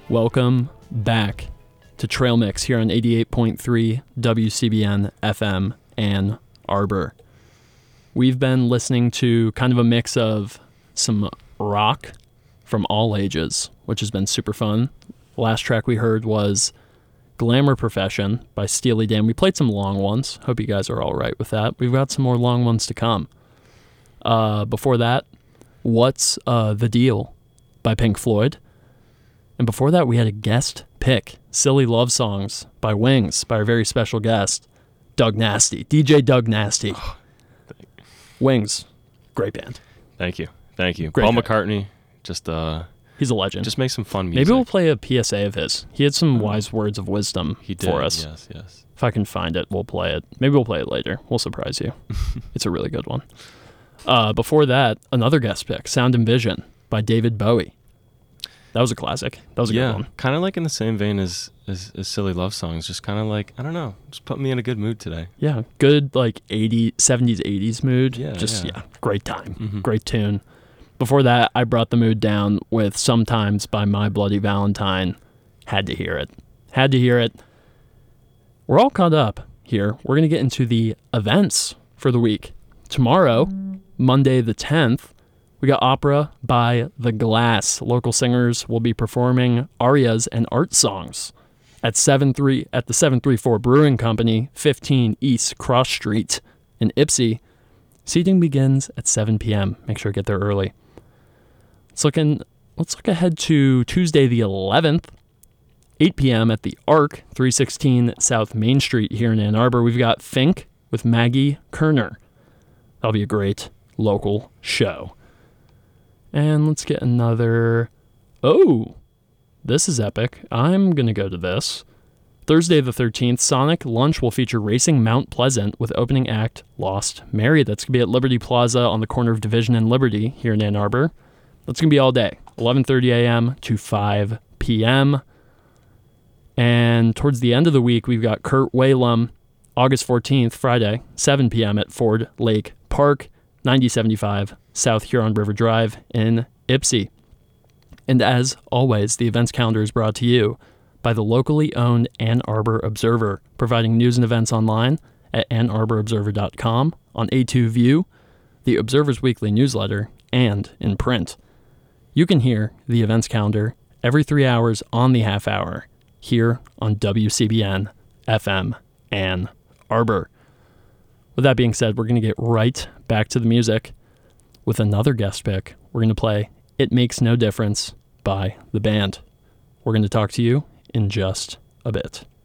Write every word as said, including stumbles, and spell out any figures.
Welcome back to Trail Mix here on eighty-eight point three W C B N F M Ann Arbor. We've been listening to kind of a mix of some rock from all ages, which has been super fun. The last track we heard was Glamour Profession by Steely Dan. We played some long ones. Hope you guys are all right with that. We've got some more long ones to come. Uh, before that, What's uh, the Deal by Pink Floyd. And before that, we had a guest pick, Silly Love Songs by Wings, by our very special guest, Doug Nasty, D J Doug Nasty. Oh, Wings, great band. Thank you. Thank you. Great Paul guy. McCartney, just uh, He's a legend. just make some fun music. Maybe we'll play a P S A of his. He had some wise words of wisdom he did, for us. Yes, yes. If I can find it, we'll play it. Maybe we'll play it later. We'll surprise you. It's a really good one. Uh, before that, another guest pick, Sound and Vision by David Bowie. That was a classic. That was a yeah, good one. kind of like in the same vein as, as, as Silly Love Songs. Just kind of like, I don't know, just put me in a good mood today. Yeah, good like eighties, seventies, eighties mood. Yeah, Just, yeah. yeah, great time. Mhm. Great tune. Before that, I brought the mood down with Sometimes by My Bloody Valentine. Had to hear it. Had to hear it. We're all caught up here. We're going to get into the events for the week. Tomorrow, Monday the tenth, we got opera by The Glass. Local singers will be performing arias and art songs at seven three at the seven three four Brewing Company, fifteen East Cross Street in Ypsi. Seating begins at seven p.m. Make sure to get there early. Let's look, in, let's look ahead to Tuesday the eleventh, eight p.m. at the Arc, three sixteen South Main Street here in Ann Arbor. We've got Fink with Maggie Kerner. That'll be a great local show. And let's get another... Oh, this is epic. I'm going to go to this. Thursday the thirteenth, Sonic Lunch will feature Racing Mount Pleasant with opening act Lost Mary. That's going to be at Liberty Plaza on the corner of Division and Liberty here in Ann Arbor. That's going to be all day, eleven thirty a.m. to five p.m. And towards the end of the week, we've got Kurt Whalum, August fourteenth, Friday, seven p.m. at Ford Lake Park, ninety seventy-five South Huron River Drive in Ypsi. And as always, the events calendar is brought to you by the locally owned Ann Arbor Observer, providing news and events online at ann arbor observer dot com, on A two View, the Observer's weekly newsletter, and in print. You can hear the events calendar every three hours on the half hour here on W C B N F M Ann Arbor. With that being said, we're going to get right back to the music with another guest pick. We're going to play It Makes No Difference by the band. We're going to talk to you in just a bit.